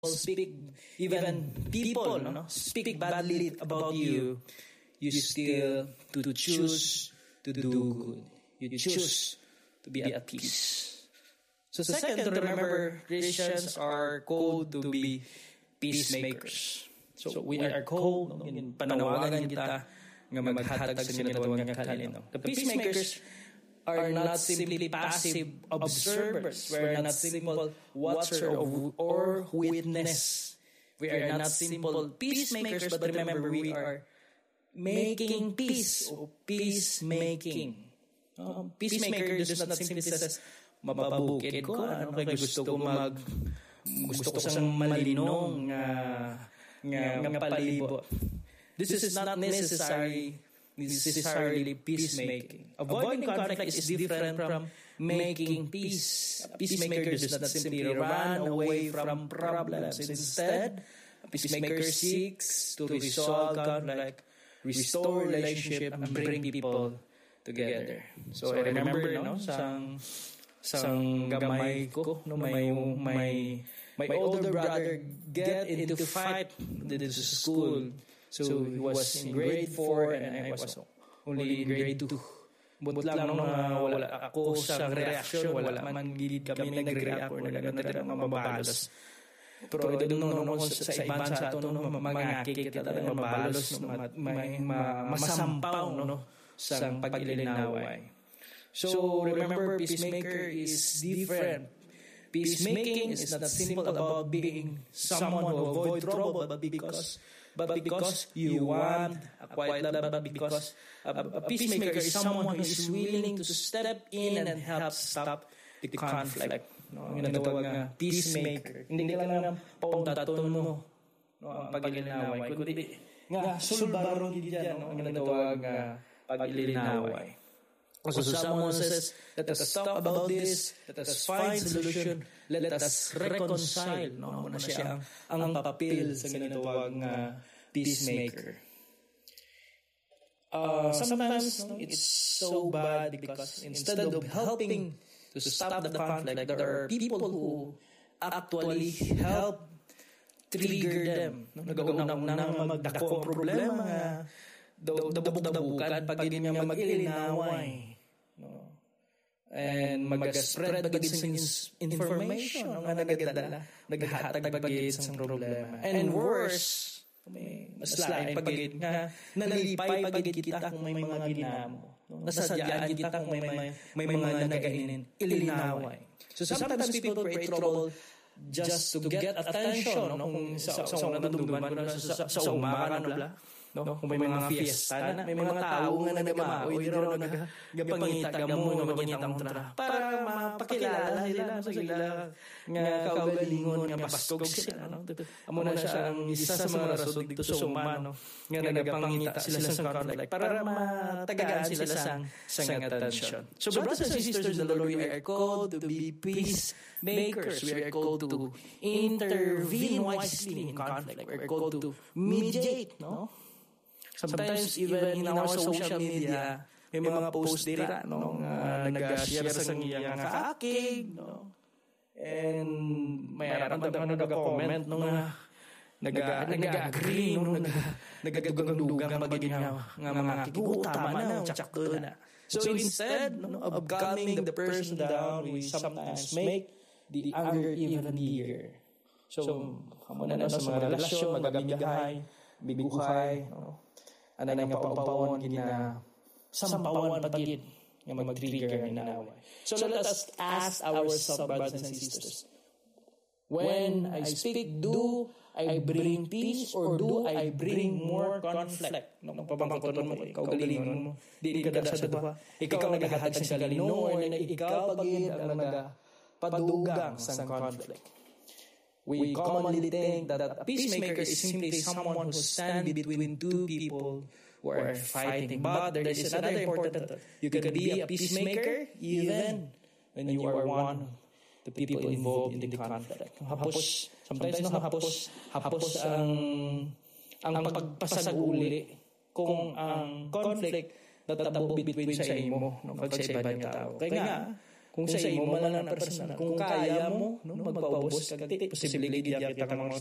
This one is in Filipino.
speak, even people, speak badly about you, you still to choose to do good. You choose to be at peace. So second, to remember, Christians are called to be peacemakers. So we are called, panawagan kita, nga maghatag sa ginatawag nga kalino. The peacemakers are not simply passive observers. We are not simple watcher or witness. We are not simple peacemakers, but remember, we are making peace o peacemaking. Peacemaker does not simply says, mapabukid ko, kay gusto ko sang malinong nga palibot. This is not necessarily peacemaking. Avoiding conflict is different from making peace. A peacemaker does not simply run away from problems. Instead, a peacemaker seeks to resolve conflict, restore relationship, and bring people together. So I remember, sang gamay ko, my older brother get into fight into school. So he was in grade 4 and I was only in grade 2. But lang wala ako sa reaction, wala man gilid kami nag-react or nag-react mababalos. Pero nung sa ibang sa ito, mangakik kita talaga mabalos, masampaw sa pag-ilinaway. So remember, peacemaker is different. Peacemaking is not simple about being someone who avoid trouble, but because you want a quiet love, but because a peacemaker is someone who is willing to step in and help stop the conflict. Ang ginatawag nga peacemaker. Hindi lang na pauntaton mo ang pag-ilinaway, kundi nga sulbaron diyan ang ginatawag nga pag-ilinaway. So someone says, let us talk about this, let us find solution, let us reconcile. Muna siya ang papel sa ginatawag nga peacemaker. Sometimes it's so bad because instead of helping to stop the conflict, there are people who actually help trigger them. Nagaunang magdako ang problema nga dabukan pag niya mag-ilinaway. And mag-spread bagid sa information nga naghatag bagid sa problema. And worse, mas lain bagid nga nalipay bagid kita kung may mga ginamo. Nasadyaan kita kung may mga nagainin ilinaway. So sometimes people create trouble just to get attention, kung sa nandunduman ko na sa umaga, kung may mga fiesta na, may mga tao nga nagamaoy, di rin nagapangita mo, magpangita mo para mapakilala sila sa sila nga kaugalingon, nga bastog sila. Amo na siya ang isa sa mga rason dito sa umano, nga nagapangita sila sa conflict para matagaan sila sa attention. So brothers and sisters in the Lord, we are called to be peacemakers. We are called to intervene wisely in conflict. We are called to mediate, Sometimes even in our social media, may mga post dira nag-share sa iyang kaakig, and may arapan nag-comment nag-agree nagadugang bagay nga mga akig. Tama na, tsakto na. So instead of calming the person down, we sometimes make the anger even bigger. So kamo na sa mga relasyon, magamigahay, biguhay, ano nga pampawon gina sampawan pagid nga mag-trigger ng naway. So let us ask ourselves, brothers and sisters, when I speak, do I bring peace or do I bring more conflict? Nung pabangkoton mo, ikaw galingon mo, di ka sa duha, ikaw naghahatag sa galino, or ikaw pagid ang nagapadugang sa conflict. We commonly think that a peacemaker is simply someone who stands between two people who are fighting. But there is another important thought. You can be a peacemaker even when you are one of the people involved in the conflict. Sometimes hapos ang pagpasag-uli kung ang conflict natabo between sa imo, pag sa ibang tao. Kaya nga, kung sa imo man lang na personal, kung kaya mo, no, magpaubos kag ti, posible di kita ka mga